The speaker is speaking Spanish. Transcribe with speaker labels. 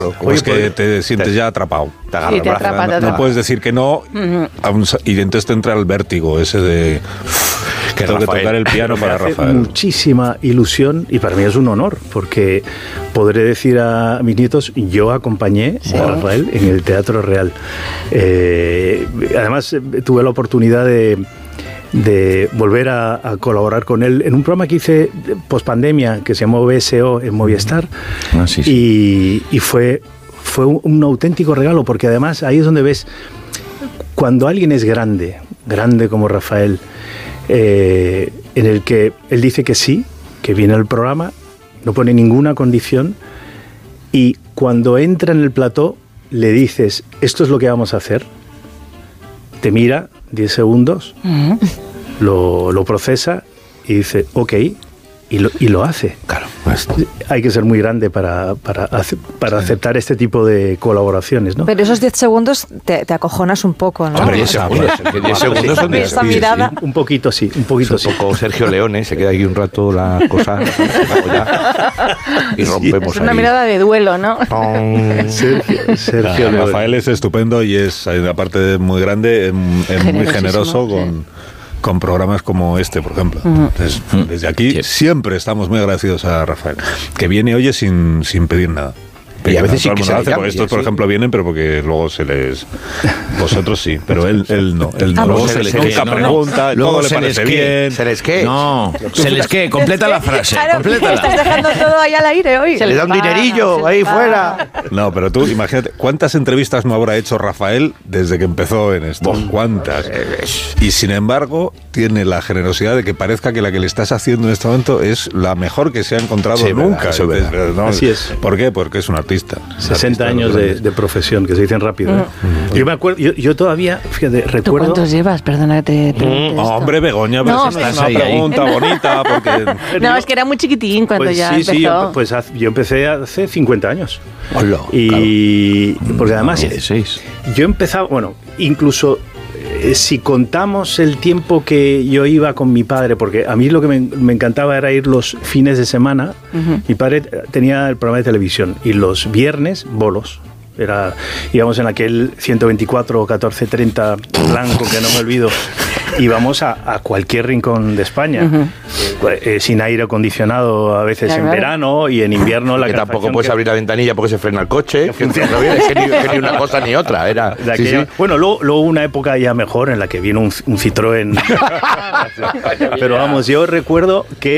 Speaker 1: Oye, es que te sientes ya atrapado.
Speaker 2: Te agarra el brazo.
Speaker 1: No puedes decir que no, y entonces te entra el vértigo ese de que tengo que tocar el piano para Rafael.
Speaker 3: Muchísima ilusión y para mí es un honor, porque podré decir a mis nietos, yo acompañé a Rafael en el Teatro Real. Además, tuve la oportunidad de volver a colaborar con él en un programa que hice pospandemia que se llamó BSO en Movistar. Y fue un auténtico regalo, porque además ahí es donde ves cuando alguien es grande como Rafael, en el que él dice que sí, que viene al programa, no pone ninguna condición, y cuando entra en el plató le dices, esto es lo que vamos a hacer, te mira 10 segundos, lo procesa y dice, ok, y lo hace.
Speaker 2: Claro.
Speaker 3: Hay que ser muy grande para aceptar este tipo de colaboraciones, ¿no?
Speaker 4: Pero esos 10 segundos te acojonas un poco, ¿no?
Speaker 2: Hombre, 10 segundos. 10 segundos son 10
Speaker 4: esa mirada.
Speaker 3: Sí, un poquito sí. Un poco
Speaker 2: Sergio Leone, se queda ahí un rato la cosa y rompemos.
Speaker 4: Es una mirada de duelo, ¿no?
Speaker 3: Sergio Leone.
Speaker 1: Rafael es estupendo y es, aparte de muy grande, es muy generoso con programas como este, por ejemplo. Entonces, desde aquí siempre estamos muy agradecidos a Rafael, que viene y oye sin pedir nada.
Speaker 2: Y a veces sí que
Speaker 1: se hace, porque estos, por ejemplo, vienen, pero porque luego se les... Vosotros sí, pero él no. Él no.
Speaker 2: Luego se les
Speaker 1: nunca pregunta, luego le parece bien.
Speaker 2: ¿Se les qué?
Speaker 5: No, se les qué, completa la frase.
Speaker 4: Claro,
Speaker 5: Complétala.
Speaker 4: estás dejando todo ahí al aire hoy.
Speaker 2: Se les da un dinerillo ahí fuera.
Speaker 1: No, pero tú imagínate, ¿cuántas entrevistas no habrá hecho Rafael desde que empezó en esto? ¿Cuántas? Y sin embargo, tiene la generosidad de que parezca que la que le estás haciendo en este momento es la mejor que se ha encontrado nunca.
Speaker 2: Eso es verdad.
Speaker 1: ¿No?
Speaker 3: Así es.
Speaker 1: ¿Por qué? Porque es un artista.
Speaker 3: 60 años de profesión, que se dicen rápido. ¿Eh? Yo me acuerdo, yo todavía, fíjate, recuerdo...
Speaker 4: ¿Tú cuántos llevas? Perdona que te pregunte esto.
Speaker 1: Hombre, Begoña, pero
Speaker 4: No,
Speaker 1: si es una pregunta bonita, porque...
Speaker 4: No, es que era muy chiquitín cuando
Speaker 3: pues
Speaker 4: ya
Speaker 3: sí,
Speaker 4: empezó.
Speaker 3: Sí, yo empecé hace 50 años.
Speaker 2: Hola,
Speaker 3: y porque además
Speaker 5: 16.
Speaker 3: yo empezaba, bueno, incluso si contamos el tiempo que yo iba con mi padre, porque a mí lo que me encantaba era ir los fines de semana. Mi padre tenía el programa de televisión y los viernes bolos. Íbamos en aquel 124 o 1430 blanco, que no me olvido, íbamos a cualquier rincón de España, sin aire acondicionado a veces en verano, y en invierno la
Speaker 2: que tampoco puedes abrir la ventanilla porque se frena el coche, que ni una cosa ni otra. Era,
Speaker 3: Bueno, luego hubo una época ya mejor en la que vino un Citroën. Pero vamos, yo recuerdo que